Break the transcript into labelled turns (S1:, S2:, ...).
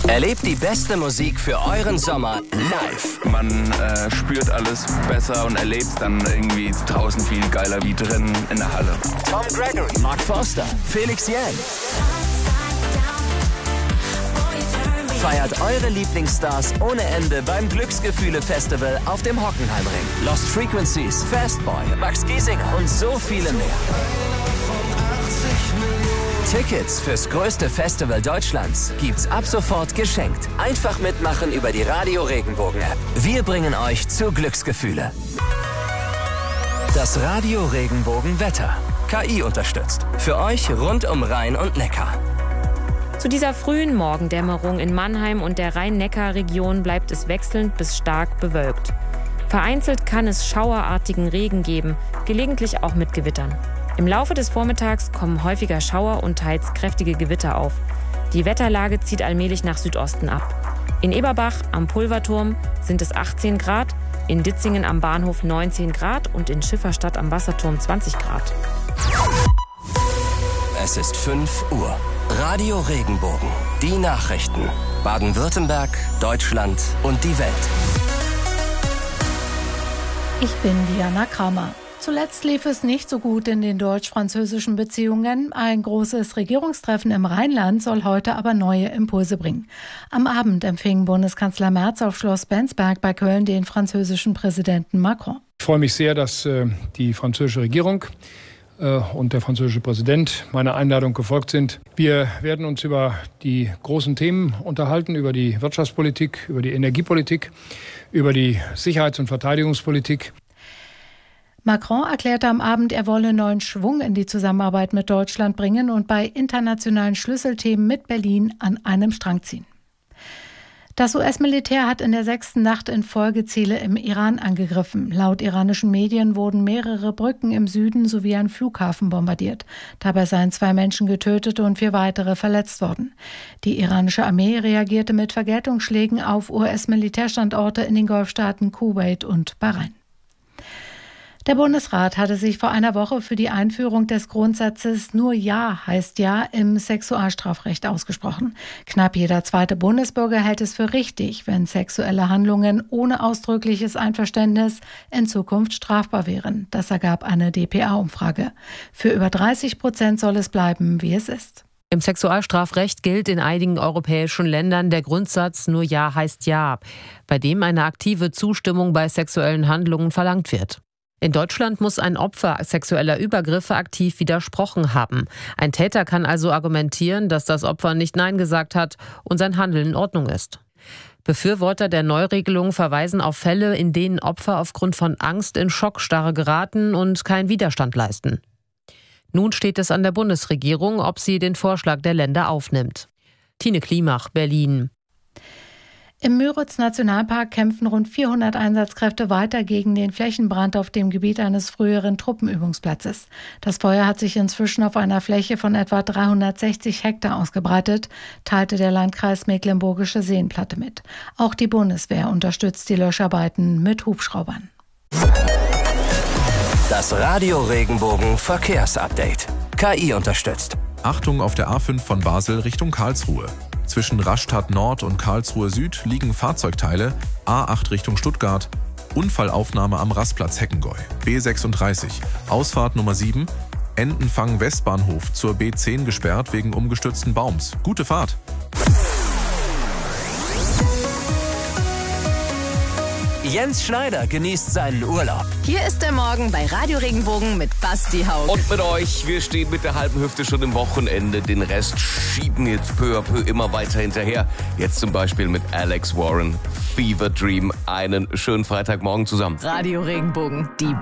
S1: Erlebt die beste Musik für euren Sommer live.
S2: Man spürt alles besser und erlebt es dann irgendwie draußen viel geiler wie drin in der Halle.
S1: Tom Gregory, Mark Forster, Felix Jähn. Feiert eure Lieblingsstars ohne Ende beim Glücksgefühle-Festival auf dem Hockenheimring. Lost Frequencies, Fastboy, Max Giesinger und so viele mehr. Tickets fürs größte Festival Deutschlands gibt's ab sofort geschenkt. Einfach mitmachen über die Radio Regenbogen App. Wir bringen euch zu Glücksgefühle. Das Radio Regenbogen Wetter. KI unterstützt. Für euch rund um Rhein und Neckar.
S3: Zu dieser frühen Morgendämmerung in Mannheim und der Rhein-Neckar-Region bleibt es wechselnd bis stark bewölkt. Vereinzelt kann es schauerartigen Regen geben, gelegentlich auch mit Gewittern. Im Laufe des Vormittags kommen häufiger Schauer und teils kräftige Gewitter auf. Die Wetterlage zieht allmählich nach Südosten ab. In Eberbach am Pulverturm sind es 18 Grad, in Ditzingen am Bahnhof 19 Grad und in Schifferstadt am Wasserturm 20 Grad.
S1: Es ist 5 Uhr. Radio Regenbogen. Die Nachrichten. Baden-Württemberg, Deutschland und die Welt.
S4: Ich bin Diana Kramer. Zuletzt lief es nicht so gut in den deutsch-französischen Beziehungen. Ein großes Regierungstreffen im Rheinland soll heute aber neue Impulse bringen. Am Abend empfing Bundeskanzler Merz auf Schloss Bensberg bei Köln den französischen Präsidenten Macron.
S5: Ich freue mich sehr, dass die französische Regierung und der französische Präsident meiner Einladung gefolgt sind. Wir werden uns über die großen Themen unterhalten, über die Wirtschaftspolitik, über die Energiepolitik, über die Sicherheits- und Verteidigungspolitik.
S4: Macron erklärte am Abend, er wolle neuen Schwung in die Zusammenarbeit mit Deutschland bringen und bei internationalen Schlüsselthemen mit Berlin an einem Strang ziehen. Das US-Militär hat in der 6. Nacht in Folge Ziele im Iran angegriffen. Laut iranischen Medien wurden mehrere Brücken im Süden sowie ein Flughafen bombardiert. Dabei seien 2 Menschen getötet und 4 weitere verletzt worden. Die iranische Armee reagierte mit Vergeltungsschlägen auf US-Militärstandorte in den Golfstaaten Kuwait und Bahrain. Der Bundesrat hatte sich vor einer Woche für die Einführung des Grundsatzes "Nur Ja heißt Ja" im Sexualstrafrecht ausgesprochen. Knapp jeder zweite Bundesbürger hält es für richtig, wenn sexuelle Handlungen ohne ausdrückliches Einverständnis in Zukunft strafbar wären. Das ergab eine dpa-Umfrage. Für über 30% soll es bleiben, wie es ist.
S6: Im Sexualstrafrecht gilt in einigen europäischen Ländern der Grundsatz "Nur Ja heißt Ja", bei dem eine aktive Zustimmung bei sexuellen Handlungen verlangt wird. In Deutschland muss ein Opfer sexueller Übergriffe aktiv widersprochen haben. Ein Täter kann also argumentieren, dass das Opfer nicht Nein gesagt hat und sein Handeln in Ordnung ist. Befürworter der Neuregelung verweisen auf Fälle, in denen Opfer aufgrund von Angst in Schockstarre geraten und keinen Widerstand leisten. Nun steht es an der Bundesregierung, ob sie den Vorschlag der Länder aufnimmt. Tine Klimach, Berlin.
S4: Im Müritz-Nationalpark kämpfen rund 400 Einsatzkräfte weiter gegen den Flächenbrand auf dem Gebiet eines früheren Truppenübungsplatzes. Das Feuer hat sich inzwischen auf einer Fläche von etwa 360 Hektar ausgebreitet, teilte der Landkreis Mecklenburgische Seenplatte mit. Auch die Bundeswehr unterstützt die Löscharbeiten mit Hubschraubern.
S1: Das Radio Regenbogen Verkehrsupdate. KI unterstützt.
S7: Achtung auf der A5 von Basel Richtung Karlsruhe. Zwischen Rastatt Nord und Karlsruhe Süd liegen Fahrzeugteile, A8 Richtung Stuttgart, Unfallaufnahme am Rastplatz Heckengäu, B36, Ausfahrt Nummer 7, Entenfang Westbahnhof zur B10 gesperrt wegen umgestürzten Baums. Gute Fahrt!
S1: Jens Schneider genießt seinen Urlaub.
S8: Hier ist der Morgen bei Radio Regenbogen mit Basti Haug.
S9: Und mit euch, wir stehen mit der halben Hüfte schon im Wochenende. Den Rest schieben jetzt peu à peu immer weiter hinterher. Jetzt zum Beispiel mit Alex Warren, Fever Dream. Einen schönen Freitagmorgen zusammen.
S8: Radio Regenbogen, die